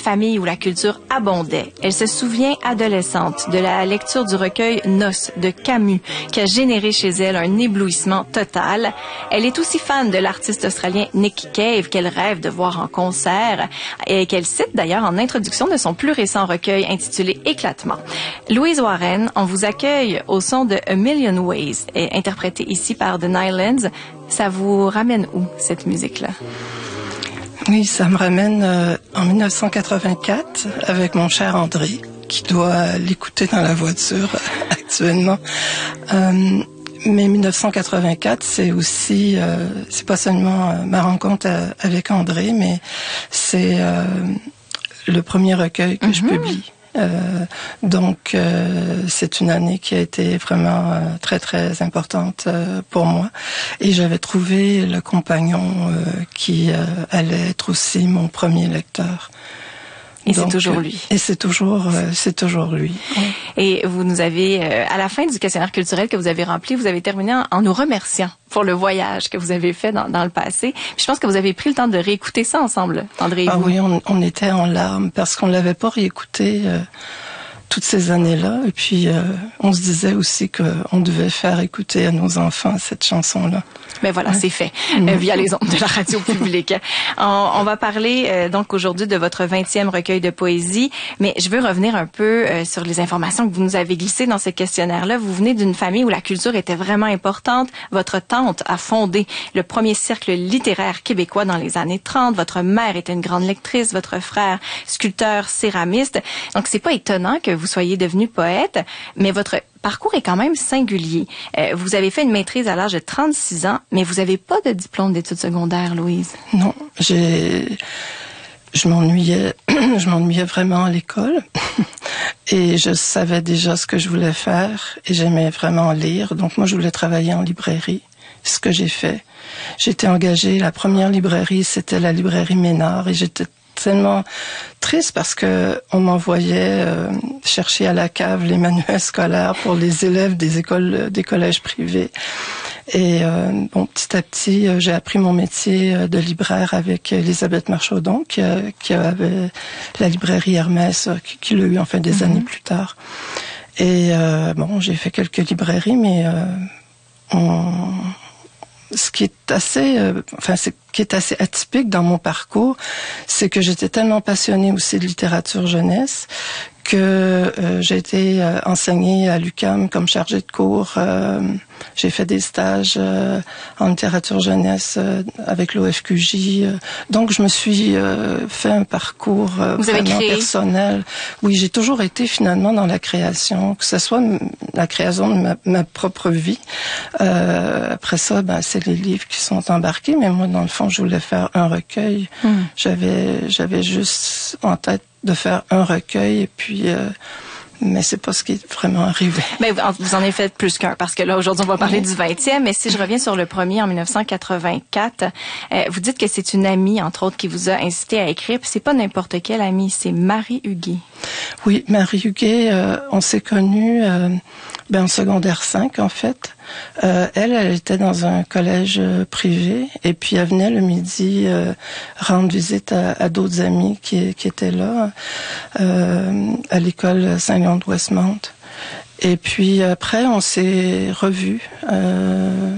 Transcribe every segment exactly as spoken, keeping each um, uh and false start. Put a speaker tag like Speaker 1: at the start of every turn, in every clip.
Speaker 1: famille où la culture abondait. Elle se souvient, adolescente, de la lecture du recueil Noces de Camus, qui a généré chez elle un éblouissement total. Elle est aussi fan de l'artiste australien Nick Cave, qu'elle rêve de voir en concert, et qu'elle cite d'ailleurs en introduction de son plus récent recueil intitulé Éclatement. Louise Warren, on vous accueille au son de A Million Ways, et interprétée ici par The Nylans. Ça vous ramène où, cette musique-là?
Speaker 2: Oui, ça me ramène euh, en mille neuf cent quatre-vingt-quatre avec mon cher André, qui doit l'écouter dans la voiture actuellement. Euh, mais mille neuf cent quatre-vingt-quatre, c'est aussi, euh, c'est pas seulement euh, ma rencontre à, avec André, mais c'est euh, le premier recueil que mm-hmm. je publie. Euh, donc, euh, c'est une année qui a été vraiment euh, très, très importante euh, pour moi. Et j'avais trouvé le compagnon euh, qui euh, allait être aussi mon premier lecteur.
Speaker 1: Et c'est toujours lui.
Speaker 2: Et c'est toujours, euh, c'est toujours lui.
Speaker 1: Et vous nous avez, euh, à la fin du questionnaire culturel que vous avez rempli, vous avez terminé en, en nous remerciant pour le voyage que vous avez fait dans, dans le passé. Puis je pense que vous avez pris le temps de réécouter ça ensemble, André et vous.
Speaker 2: Ah oui, on, on était en larmes parce qu'on l'avait pas réécouté euh, toutes ces années-là. Et puis, euh, on se disait aussi qu'on devait faire écouter à nos enfants cette chanson-là.
Speaker 1: Ben voilà, ouais. C'est fait
Speaker 2: mmh.
Speaker 1: euh, via les ondes de la radio publique. on, on va parler euh, donc aujourd'hui de votre vingtième recueil de poésie, mais je veux revenir un peu euh, sur les informations que vous nous avez glissées dans ce questionnaire-là. Vous venez d'une famille où la culture était vraiment importante. Votre tante a fondé le premier cercle littéraire québécois dans les années trente. Votre mère était une grande lectrice, votre frère sculpteur, céramiste. Donc c'est pas étonnant que vous soyez devenu poète, mais votre parcours est quand même singulier. Euh, vous avez fait une maîtrise à l'âge de trente-six ans, mais vous n'avez pas de diplôme d'études secondaires, Louise.
Speaker 2: Non, j'ai, je m'ennuyais, je m'ennuyais vraiment à l'école, et je savais déjà ce que je voulais faire, et j'aimais vraiment lire. Donc moi, je voulais travailler en librairie. C'est ce que j'ai fait. J'étais engagée. La première librairie, c'était la librairie Ménard, et j'étais tellement triste parce que on m'envoyait euh, chercher à la cave les manuels scolaires pour les élèves des écoles, des collèges privés. Et euh, bon, petit à petit, euh, j'ai appris mon métier euh, de libraire avec Elisabeth Marchaudon, qui, euh, qui avait la librairie Hermès, euh, qui, qui l'a eu enfin des mm-hmm. années plus tard. Et euh, bon, j'ai fait quelques librairies, mais euh, on... ce qui est assez, euh, enfin, ce qui est assez atypique dans mon parcours, c'est que j'étais tellement passionnée aussi de littérature jeunesse que euh, j'ai été euh, enseignée à l'U Q A M comme chargée de cours. Euh, j'ai fait des stages euh, en littérature jeunesse euh, avec l'O F Q J. Euh, donc, je me suis euh, fait un parcours euh, vraiment personnel. Oui, j'ai toujours été finalement dans la création, que ce soit m- la création de ma, ma propre vie. Euh, après ça, ben, c'est les livres qui sont embarqués, mais moi, dans le fond, je voulais faire un recueil. Mm. J'avais, j'avais juste en tête de faire un recueil, et puis euh, mais c'est pas ce qui est vraiment arrivé.
Speaker 1: Mais vous en avez fait plus qu'un, parce que là, aujourd'hui, on va parler oui. du vingtième, mais si je reviens sur le premier en mille neuf cent quatre-vingt-quatre, euh, vous dites que c'est une amie, entre autres, qui vous a incité à écrire, puis c'est pas n'importe quelle amie, c'est Marie Huguet.
Speaker 2: Oui, Marie Huguet, euh, on s'est connus euh, ben, en secondaire cinq, en fait. Euh, elle, elle était dans un collège euh, privé, et puis elle venait le midi euh, rendre visite à, à d'autres amis qui, qui étaient là, euh, à l'école Saint-Léon de Westmount. Et puis après, on s'est revus euh,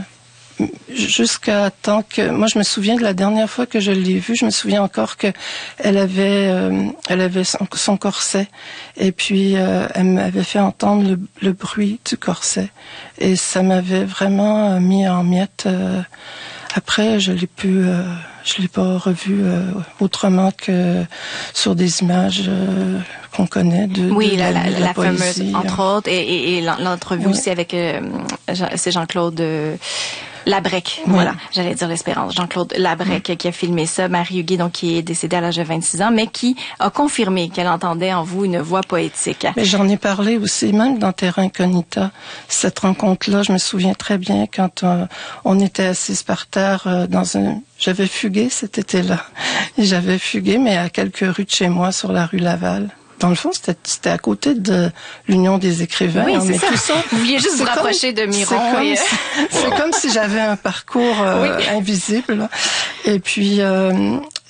Speaker 2: jusqu'à temps que... Moi, je me souviens de la dernière fois que je l'ai vue, je me souviens encore que elle avait, euh, elle avait son, son corset, et puis euh, elle m'avait fait entendre le, le bruit du corset, et ça m'avait vraiment mis en miettes. Euh, après, je l'ai pu... Euh, je l'ai pas revu euh, autrement que sur des images euh, qu'on connaît de,
Speaker 1: oui,
Speaker 2: de
Speaker 1: la,
Speaker 2: la,
Speaker 1: la,
Speaker 2: la,
Speaker 1: la
Speaker 2: poésie,
Speaker 1: fameuse, entre autres, et, et, et l'entrevue oui. aussi avec euh, Jean, c'est Jean-Claude euh, Labrec, oui. voilà, j'allais dire l'Espérance, Jean-Claude Labrec oui. qui a filmé ça, Marie Huguet, donc qui est décédée à l'âge de vingt-six ans, mais qui a confirmé qu'elle entendait en vous une voix poétique.
Speaker 2: Mais j'en ai parlé aussi, même dans Terra Incognita, cette rencontre-là, je me souviens très bien quand euh, on était assis par terre euh, dans un... J'avais fugué cet été-là, j'avais fugué, mais à quelques rues de chez moi, sur la rue Laval. Dans le fond, c'était, c'était à côté de l'Union des écrivains.
Speaker 1: Oui, c'est
Speaker 2: mais
Speaker 1: ça.
Speaker 2: Tout ça.
Speaker 1: Vous vouliez juste vous rapprocher de Miron.
Speaker 2: C'est comme,
Speaker 1: et...
Speaker 2: si, c'est comme si j'avais un parcours euh, oui. invisible. Et puis, euh,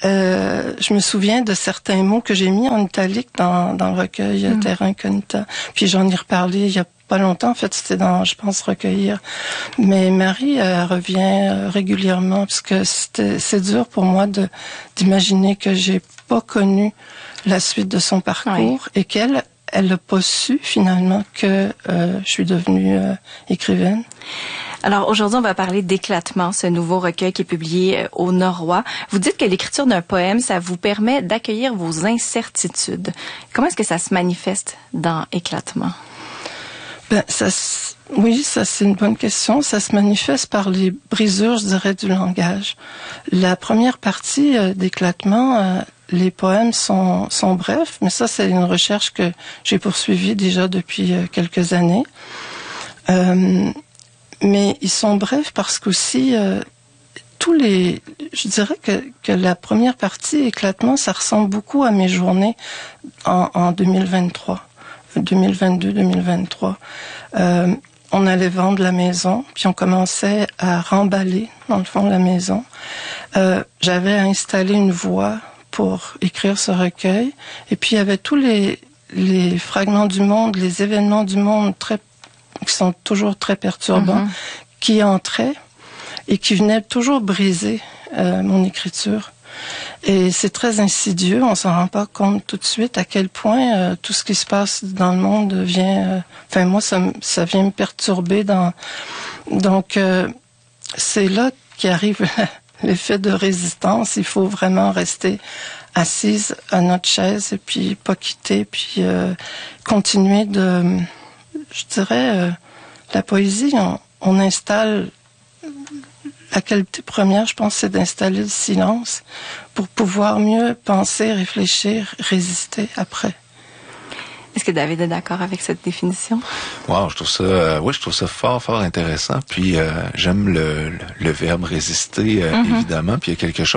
Speaker 2: euh, je me souviens de certains mots que j'ai mis en italique dans, dans le recueil mm. Terra Incognita. Puis j'en ai reparlé il y a pas longtemps. En fait, c'était dans, je pense, Recueillir. Mais Marie elle revient régulièrement parce que c'était, c'est dur pour moi de d'imaginer que j'ai pas connu la suite de son parcours oui. et qu'elle elle n'a pas su finalement que euh, je suis devenue euh, écrivaine.
Speaker 1: Alors aujourd'hui, on va parler d'Éclatement, ce nouveau recueil qui est publié au Norrois. Vous dites que l'écriture d'un poème, ça vous permet d'accueillir vos incertitudes. Comment est-ce que ça se manifeste dans Éclatement?
Speaker 2: Ben, ça, oui, ça c'est une bonne question. Ça se manifeste par les brisures, je dirais, du langage. La première partie euh, d'Éclatement, euh, les poèmes sont, sont brefs, mais ça c'est une recherche que j'ai poursuivie déjà depuis euh, quelques années. Euh, mais ils sont brefs parce qu'aussi euh, tous les, je dirais que que la première partie Éclatement, ça ressemble beaucoup à mes journées en, en deux mille vingt-trois. deux mille vingt-deux deux mille vingt-trois. Euh, on allait vendre la maison, puis on commençait à remballer, dans le fond, la maison. Euh, j'avais installé une voix pour écrire ce recueil, et puis il y avait tous les, les fragments du monde, les événements du monde très, qui sont toujours très perturbants, mm-hmm. qui entraient et qui venaient toujours briser euh, mon écriture. Et c'est très insidieux, on s'en rend pas compte tout de suite à quel point euh, tout ce qui se passe dans le monde vient... Euh, enfin, moi, ça, ça vient me perturber. Dans, donc, euh, c'est là qu'arrive l'effet de résistance. Il faut vraiment rester assise à notre chaise et puis pas quitter, puis euh, continuer de... Je dirais, euh, la poésie, on, on installe... La qualité première, je pense, c'est d'installer le silence pour pouvoir mieux penser, réfléchir, résister après.
Speaker 1: Est-ce que David est d'accord avec cette définition?
Speaker 3: Wow, je trouve ça, euh, oui, je trouve ça fort, fort intéressant. Puis euh, j'aime le, le, le verbe résister, euh, mm-hmm. évidemment. Puis il y a quelque chose